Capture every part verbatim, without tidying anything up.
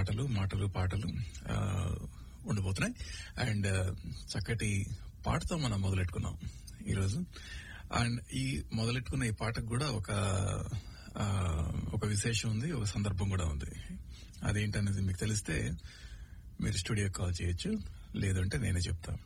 పాటలు మాటలు పాటలు ఆ, ఉండబోతున్నాయి. అండ్ చక్కటి పాటతో మనం మొదలెట్టుకున్నాం ఈరోజు. అండ్ ఈ మొదలెట్టుకున్న ఈ పాటకు కూడా ఒక ఆ, ఒక విశేషం ఉంది, ఒక సందర్భం కూడా ఉంది. అదేంటనేది మీకు తెలిస్తే మీరు స్టూడియో కాల్ చేయొచ్చు, లేదంటే నేనే చెప్తాను.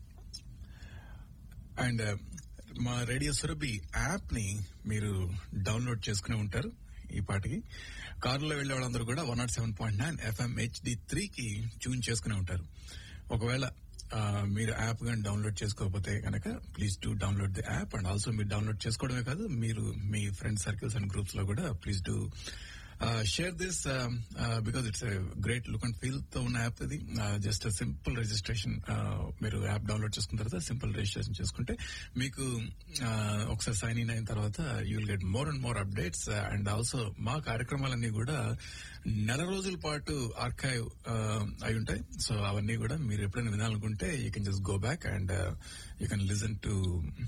అండ్ మా రేడియో సురభి యాప్ ని మీరు డౌన్లోడ్ చేసుకుని ఉంటారు. ఈ పాటకి కారులో వెళ్లే వాళ్ళందరూ కూడా one not seven point nine FM HD three కి ట్యూన్ చేసుకుని ఉంటారు. ఒకవేళ ఆ, మీరు యాప్ కానీ డౌన్లోడ్ చేసుకోకపోతే కనుక please do download the app. And also మీరు డౌన్లోడ్ చేసుకోవడమే కాదు, మీరు మీ ఫ్రెండ్ సర్కిల్స్ అండ్ గ్రూప్స్ లో కూడా please do share this because it's great look and feel తో ఉన్న యాప్. ఇది జస్ట్ సింపుల్ రిజిస్ట్రేషన్. మీరు యాప్ డౌన్లోడ్ చేసుకున్న తర్వాత సింపుల్ రిజిస్ట్రేషన్ చేసుకుంటే మీకు uh, ఒకసారి సైన్ ఇన్ అయిన తర్వాత you will get more and more updates. And also మా కార్యక్రమాలన్నీ కూడా నెల రోజుల పాటు ఆర్కైవ్ అయి ఉంటాయి. సో అవన్నీ కూడా మీరు ఎప్పుడైనా వినాలనుకుంటే you can just go back and you can listen to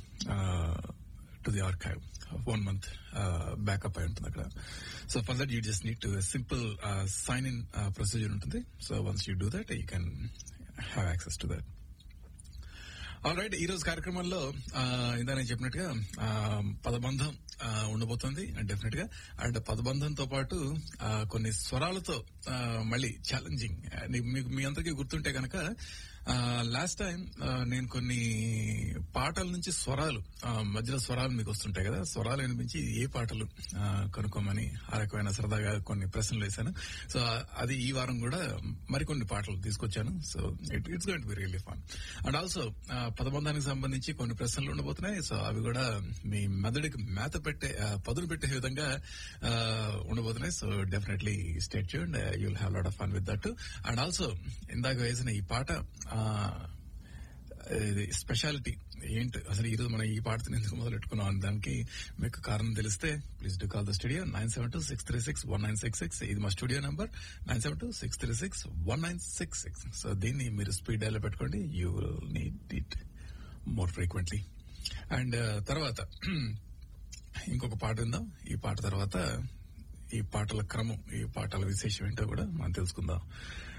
to the archive. One month backup అయి ఉంటుంది అక్కడ. So for that you just need to simple sign in procedure ఉంటుంది. So once you do that you can have access to that. All right, ఈ రోజు కార్యక్రమంలో ఇందా నేను చెప్పినట్టుగా ఆ, పదబంధం ఆ, ఉండబోతుంది డెఫినెట్ గా. అండ్ పదబంధంతో పాటు ఆ, కొన్ని స్వరాలతో ఆ, మళ్ళీ ఛాలెంజింగ్. మీకు మీ అందరికీ గుర్తుంటే కనుక లాస్ట్ టైం నేను కొన్ని పాటల నుంచి స్వరాలు ఆ, మధ్యలో స్వరాలు మీకు వస్తుంటాయి కదా, స్వరాలు వినిపించి ఏ పాటలు ఆ, కనుక్కోమని ఆ రకమైన సరదాగా కొన్ని ప్రశ్నలు వేశాను. సో అది ఈ వారం కూడా మరికొన్ని పాటలు తీసుకొచ్చాను. So it it's going to be really fun. And also పదబంధానికి సంబంధించి కొన్ని ప్రశ్నలు ఉండబోతున్నాయి. సో అవి కూడా మీ మెదడుకి మేత పెట్టే ఆ, పదులు పెట్టే విధంగా ఆ, ఉండబోతున్నాయి. So definitely stay tuned, you will have lot of fun with that. And also ఇందాక వేసిన ఈ పాట స్పెషాలిటీ ఏంటి, అసలు ఈ రోజు మనం ఈ పాటను ఎందుకు మొదలెట్టుకున్నాం అనే దానికి మీకు కారణం తెలిస్తే please do call the studio nine seven two six three six one nine six six. ఇది మా studio number nine seven two six three six one nine six six. So దీన్ని మీరు స్పీడ్ డైల్ పెట్టుకోండి, you will need it more frequently. And తర్వాత ఇంకొక పాట విందాం. ఈ పాట తర్వాత ఈ పాటల క్రమం, ఈ పాటల విశేషం ఏంటో కూడా మనం తెలుసుకుందాం.